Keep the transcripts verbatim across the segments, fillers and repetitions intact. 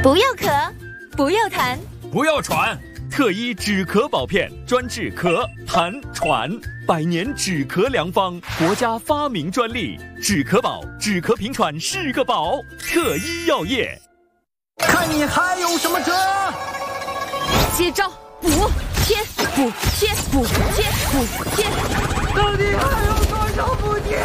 不要咳，不要痰， 不要喘。特医止咳宝片，专治咳、痰、喘，百年止咳良方，国家发明专利。止咳宝，止咳平喘是个宝。特医药业， 看你还有什么辙？ 接招，补切补切补切补切， 到底还有多少补贴？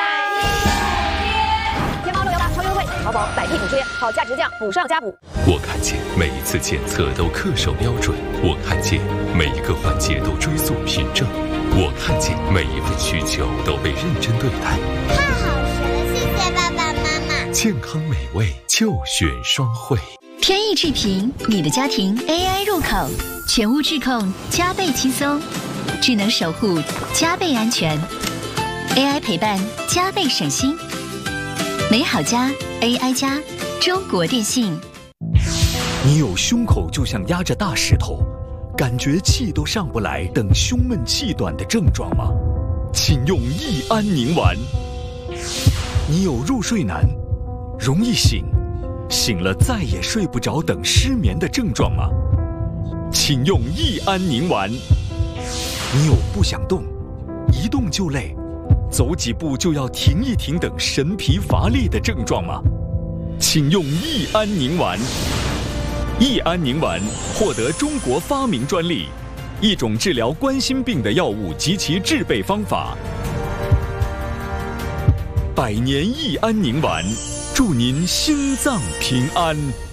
天猫六幺八超优惠，淘宝百亿补贴，好价直降，补上加补。 我看见每一次检测都恪守标准，我看见每一个环节都追溯凭证，我看见每一份需求都被认真对待。 太好吃了，谢谢爸爸妈妈。 健康美味就选双汇。 天意智屏，你的家庭 A I 入口，全屋智控，加倍轻松，智能守护，加倍安全 ，A I 陪伴，加倍省心。美好家 A I 加，中国电信。 你有胸口就像压着大石头，感觉气都上不来等胸闷气短的症状吗？请用益安宁丸。你有入睡难，容易醒，醒了再也睡不着等失眠的症状吗？请用益安宁丸。你有不想动，一动就累，走几步就要停一停等神疲乏力的症状吗？请用益安宁丸。益安宁丸获得中国发明专利，一种治疗冠心病的药物及其制备方法。百年益安宁丸，祝您心脏平安。